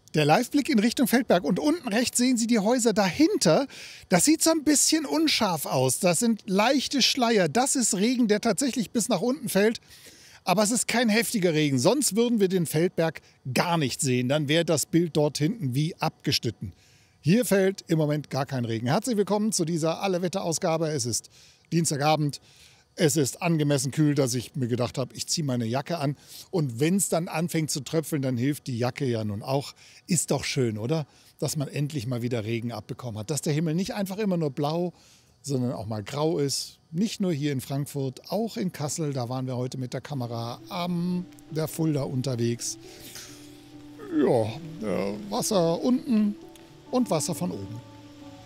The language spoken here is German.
Der Liveblick in Richtung Feldberg und unten rechts sehen Sie die Häuser dahinter. Das sieht so ein bisschen unscharf aus. Das sind leichte Schleier. Das ist Regen, der tatsächlich bis nach unten fällt. Aber es ist kein heftiger Regen. Sonst würden wir den Feldberg gar nicht sehen. Dann wäre das Bild dort hinten wie abgeschnitten. Hier fällt im Moment gar kein Regen. Herzlich willkommen zu dieser Alle-Wetter-Ausgabe. Es ist Dienstagabend. Es ist angemessen kühl, dass ich mir gedacht habe, ich ziehe meine Jacke an. Und wenn es dann anfängt zu tröpfeln, dann hilft die Jacke ja nun auch. Ist doch schön, oder? Dass man endlich mal wieder Regen abbekommen hat. Dass der Himmel nicht einfach immer nur blau, sondern auch mal grau ist. Nicht nur hier in Frankfurt, auch in Kassel. Da waren wir heute mit der Kamera am der Fulda unterwegs. Ja, Wasser unten und Wasser von oben.